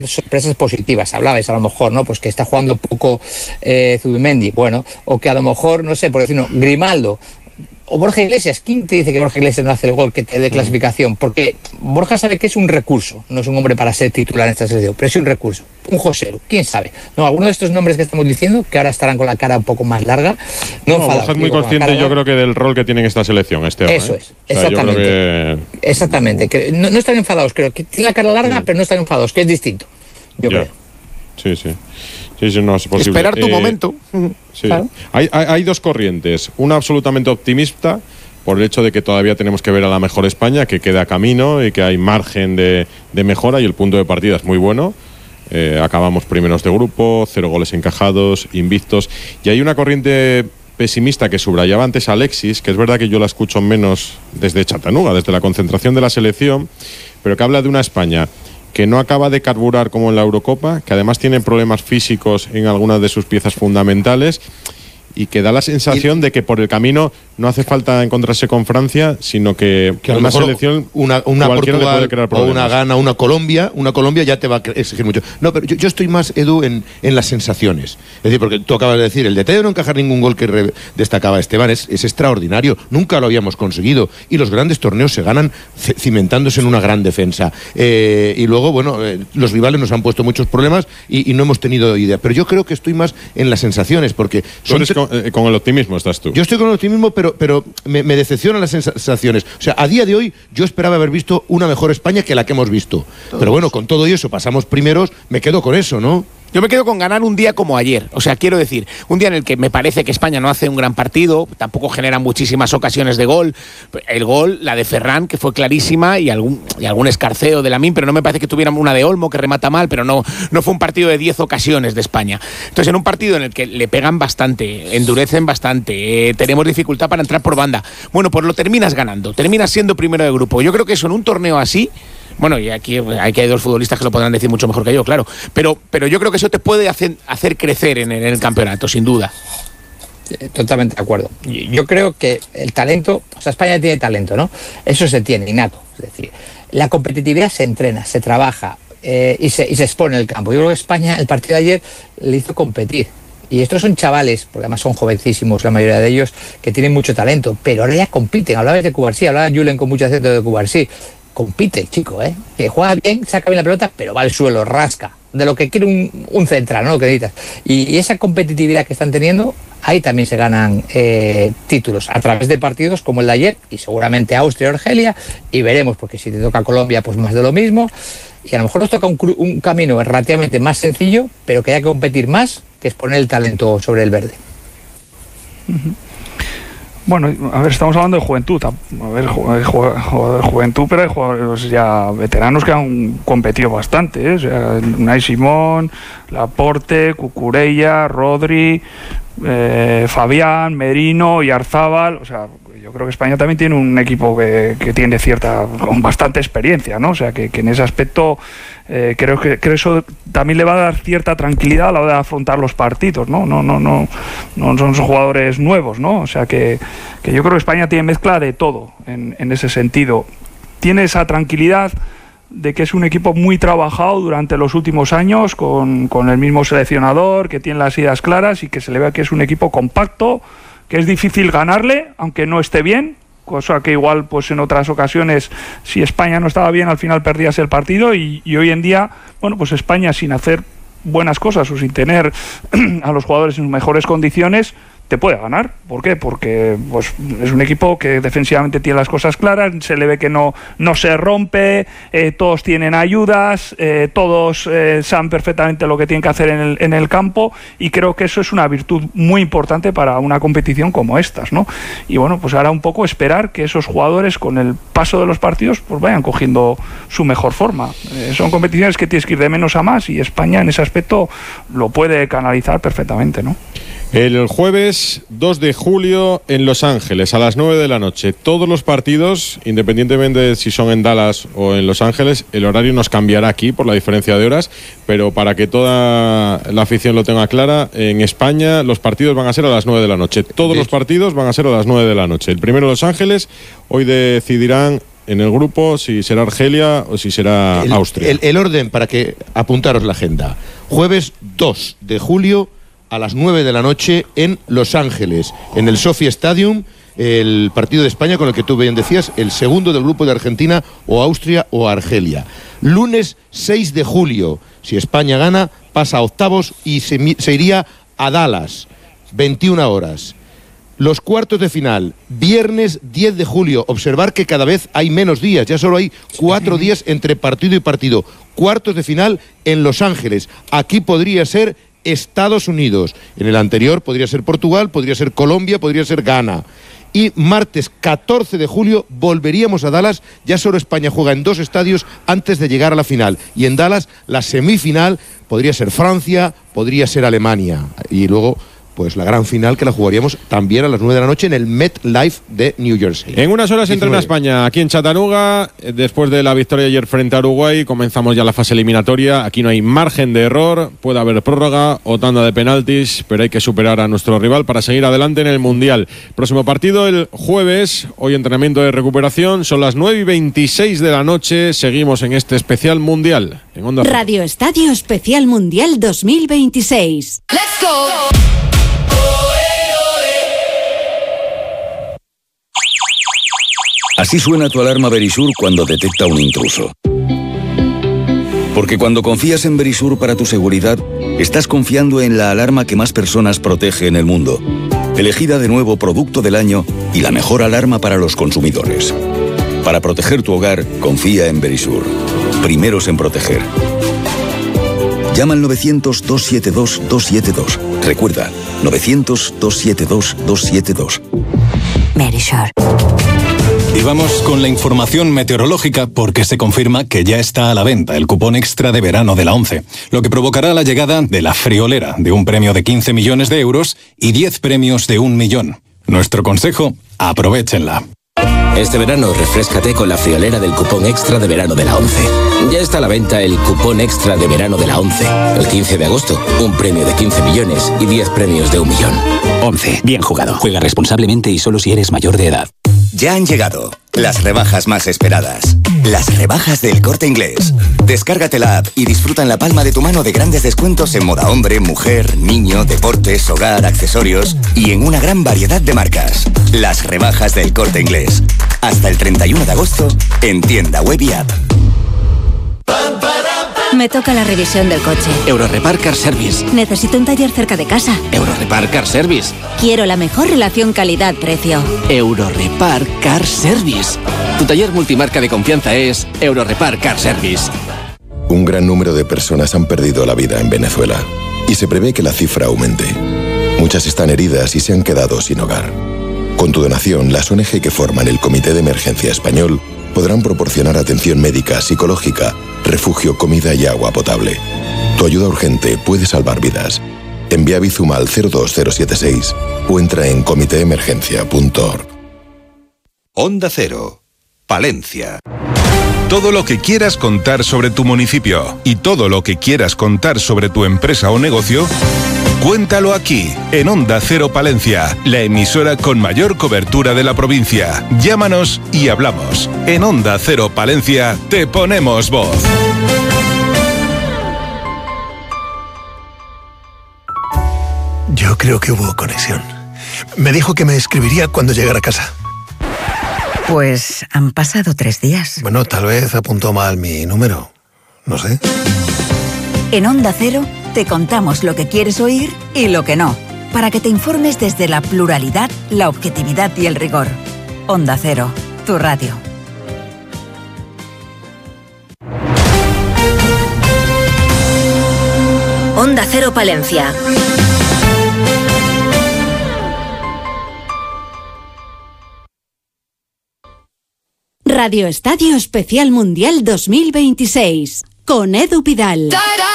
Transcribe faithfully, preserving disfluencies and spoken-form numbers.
sorpresas positivas. Hablabais a lo mejor, ¿no? Pues que está jugando poco eh, Zubimendi, bueno, o que a lo mejor, no sé, por decirlo, Grimaldo o Borja Iglesias. ¿Quién te dice que Borja Iglesias no hace el gol que te dé clasificación? Porque Borja sabe que es un recurso, no es un hombre para ser titular en esta selección, pero es un recurso. Un José, quién sabe. No, alguno de estos nombres que estamos diciendo, que ahora estarán con la cara un poco más larga, no, no Borja es muy consciente, yo creo que del rol que tiene en esta selección, este Eso ¿eh? es, exactamente. O sea, que... Exactamente. Que no, no están enfadados, creo que tiene la cara larga, sí. pero no están enfadados, que es distinto. Yo ya. creo. Sí, sí. Sí, sí, no es posible. Esperar tu eh, momento. Sí. Claro. Hay, hay, hay dos corrientes. Una absolutamente optimista, por el hecho de que todavía tenemos que ver a la mejor España, que queda camino y que hay margen de, de mejora y el punto de partida es muy bueno. Eh, acabamos primeros de grupo, cero goles encajados, invictos. Y hay una corriente pesimista que subrayaba antes Alexis, que es verdad que yo la escucho menos desde Chattanooga, desde la concentración de la selección, pero que habla de una España que no acaba de carburar como en la Eurocopa, que además tiene problemas físicos en algunas de sus piezas fundamentales y que da la sensación y, de que por el camino no hace falta encontrarse con Francia, sino que, que una selección una, una Portugal o una Ghana, una Colombia, una Colombia ya te va a exigir mucho. No, pero yo, yo estoy más, Edu, en, en las sensaciones. Es decir, porque tú acabas de decir, el detalle de no encajar ningún gol que re, destacaba Esteban es, es extraordinario. Nunca lo habíamos conseguido. Y los grandes torneos se ganan cimentándose en una gran defensa. Eh, y luego, bueno, eh, los rivales nos han puesto muchos problemas y, y no hemos tenido idea. Pero yo creo que estoy más en las sensaciones, porque son con, eh, con el optimismo estás tú. Yo estoy con el optimismo, pero, pero me, me decepcionan las sensaciones. O sea, a día de hoy yo esperaba haber visto una mejor España que la que hemos visto. Todos. Pero bueno, con todo eso pasamos primeros, me quedo con eso, ¿no? Yo me quedo con ganar un día como ayer. O sea, quiero decir, un día en el que me parece que España no hace un gran partido, tampoco genera muchísimas ocasiones de gol. El gol, la de Ferran, que fue clarísima, y algún, y algún escarceo de Lamine, pero no me parece que tuviera una de Olmo, que remata mal, pero no, no fue un partido de diez ocasiones de España. Entonces, en un partido en el que le pegan bastante, endurecen bastante, eh, tenemos dificultad para entrar por banda, bueno, pues lo terminas ganando, terminas siendo primero de grupo. Yo creo que eso en un torneo así... Bueno, y aquí hay que hay dos futbolistas que lo podrán decir mucho mejor que yo, claro. Pero, pero yo creo que eso te puede hacer, hacer crecer en el, en el campeonato, sin duda. Totalmente de acuerdo. Yo creo que el talento, o sea, España tiene talento, ¿no? Eso se tiene, innato. Es decir, la competitividad se entrena, se trabaja eh, y, se, y se expone en el campo. Yo creo que España, el partido de ayer, le hizo competir. Y estos son chavales, porque además son jovencísimos, la mayoría de ellos, que tienen mucho talento, pero ahora ya compiten. Hablabas de Cubarsí, hablaba Julen con mucho acento de Cubarsí. Compite el chico, ¿eh? Que juega bien, saca bien la pelota, pero va al suelo, rasca. De lo que quiere un, un central, ¿no? Lo que necesitas. Y, y esa competitividad que están teniendo, ahí también se ganan eh, títulos, a través de partidos como el de ayer, y seguramente Austria o Argelia, y veremos, porque si te toca Colombia, pues más de lo mismo. Y a lo mejor nos toca un, un camino relativamente más sencillo, pero que haya que competir más, que es poner el talento sobre el verde. Uh-huh. Bueno, a ver, estamos hablando de juventud. A ver, jugadores de juventud, pero hay jugadores ya veteranos que han competido bastante, ¿eh? O sea, Unai Simón, Laporte, Cucurella, Rodri, eh, Fabián, Merino y Arzábal. O sea, yo creo que España también tiene un equipo que, que tiene cierta, con bastante experiencia, ¿no? O sea, que, que en ese aspecto eh, creo que creo eso también le va a dar cierta tranquilidad a la hora de afrontar los partidos, ¿no? No, no, no, no son jugadores nuevos, ¿no? O sea, que, que yo creo que España tiene mezcla de todo en, en ese sentido. Tiene esa tranquilidad de que es un equipo muy trabajado durante los últimos años, con, con el mismo seleccionador, que tiene las ideas claras y que se le ve que es un equipo compacto, que es difícil ganarle, aunque no esté bien, cosa que igual pues en otras ocasiones, si España no estaba bien, al final perdías el partido, y, y hoy en día, bueno, pues España, sin hacer buenas cosas o sin tener a los jugadores en mejores condiciones, te puede ganar. ¿Por qué? Porque pues, es un equipo que defensivamente tiene las cosas claras, se le ve que no, no se rompe, eh, todos tienen ayudas, eh, todos eh, saben perfectamente lo que tienen que hacer en el, en el campo, y creo que eso es una virtud muy importante para una competición como estas, ¿no? Y bueno, pues ahora un poco esperar que esos jugadores con el paso de los partidos pues vayan cogiendo su mejor forma. Eh, son competiciones que tienes que ir de menos a más, y España en ese aspecto lo puede canalizar perfectamente, ¿no? El jueves dos de julio en Los Ángeles a las nueve de la noche. Todos los partidos, independientemente de si son en Dallas o en Los Ángeles, el horario nos cambiará aquí por la diferencia de horas, pero para que toda la afición lo tenga clara, en España los partidos van a ser a las nueve de la noche. Todos los partidos van a ser a las nueve de la noche. El primero Los Ángeles, hoy decidirán en el grupo, si será Argelia o si será el, Austria. El, el orden, para que apuntaros la agenda. Jueves dos de julio a las nueve de la noche en Los Ángeles, en el Sophie Stadium, el partido de España con el que tú bien decías, el segundo del grupo de Argentina o Austria o Argelia. Lunes seis de julio, si España gana, pasa a octavos y se, se iría a Dallas, veintiuna horas. Los cuartos de final, viernes diez de julio. Observar que cada vez hay menos días, ya solo hay cuatro días entre partido y partido. Cuartos de final en Los Ángeles. Aquí podría ser Estados Unidos. En el anterior podría ser Portugal, podría ser Colombia, podría ser Ghana. Y martes catorce de julio volveríamos a Dallas. Ya solo España juega en dos estadios antes de llegar a la final. Y en Dallas la semifinal podría ser Francia, podría ser Alemania. Y luego pues la gran final que la jugaríamos también a las nueve de la noche en el MetLife de New Jersey. En unas horas entrena España aquí en Chattanooga. Después de la victoria ayer frente a Uruguay, comenzamos ya la fase eliminatoria. Aquí no hay margen de error, puede haber prórroga o tanda de penaltis, pero hay que superar a nuestro rival para seguir adelante en el Mundial. Próximo partido el jueves, hoy entrenamiento de recuperación, son las nueve y veintiséis de la noche. Seguimos en este especial Mundial en Onda Radio Estadio Especial Mundial dos mil veintiséis. ¡Let's go! Así suena tu alarma Verisur cuando detecta un intruso. Porque cuando confías en Verisur para tu seguridad, estás confiando en la alarma que más personas protege en el mundo. Elegida de nuevo Producto del Año y la mejor alarma para los consumidores. Para proteger tu hogar, confía en Verisur. Primeros en proteger. Llama al novecientos, dos siete dos, dos siete dos. Recuerda, novecientos, dos siete dos, dos siete dos. Verisur. Y vamos con la información meteorológica porque se confirma que ya está a la venta el cupón extra de verano de la ONCE, lo que provocará la llegada de la friolera de un premio de quince millones de euros y diez premios de un millón. Nuestro consejo, aprovéchenla. Este verano refréscate con la friolera del cupón extra de verano de la ONCE. Ya está a la venta el cupón extra de verano de la ONCE. El quince de agosto, un premio de quince millones y diez premios de un millón. ONCE, bien jugado. Juega responsablemente y solo si eres mayor de edad. Ya han llegado las rebajas más esperadas. Las rebajas del Corte Inglés. Descárgate la app y disfruta en la palma de tu mano de grandes descuentos en moda hombre, mujer, niño, deportes, hogar, accesorios y en una gran variedad de marcas. Las rebajas del Corte Inglés. Hasta el treinta y uno de agosto en tienda web y app. Me toca la revisión del coche. Eurorepar Car Service. Necesito un taller cerca de casa. Eurorepar Car Service. Quiero la mejor relación calidad-precio. Eurorepar Car Service. Tu taller multimarca de confianza es Eurorepar Car Service. Un gran número de personas han perdido la vida en Venezuela y se prevé que la cifra aumente. Muchas están heridas y se han quedado sin hogar. Con tu donación, las O N G que forman el Comité de Emergencia Español podrán proporcionar atención médica, psicológica, refugio, comida y agua potable. Tu ayuda urgente puede salvar vidas. Envía Bizum al cero dos cero siete seis o entra en comité emergencia punto org. Onda Cero, Palencia. Todo lo que quieras contar sobre tu municipio y todo lo que quieras contar sobre tu empresa o negocio, cuéntalo aquí, en Onda Cero Palencia, la emisora con mayor cobertura de la provincia. Llámanos y hablamos. En Onda Cero Palencia te ponemos voz. Yo creo que hubo conexión. Me dijo que me escribiría cuando llegara a casa. Pues han pasado tres días. Bueno, tal vez apuntó mal mi número. No sé. En Onda Cero te contamos lo que quieres oír y lo que no, para que te informes desde la pluralidad, la objetividad y el rigor. Onda Cero, tu radio. Onda Cero Palencia. Radio Estadio Especial Mundial dos mil veintiséis con Edu Pidal.